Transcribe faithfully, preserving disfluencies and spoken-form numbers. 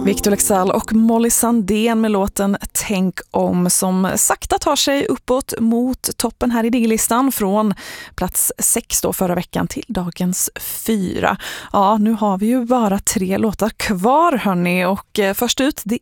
Victor Leksell och Molly Sandén med låten Tänk om, som sakta tar sig uppåt mot toppen här i Digilistan från plats sex då förra veckan till dagens fyra. Ja, nu har vi ju bara tre låtar kvar hörni, och först ut det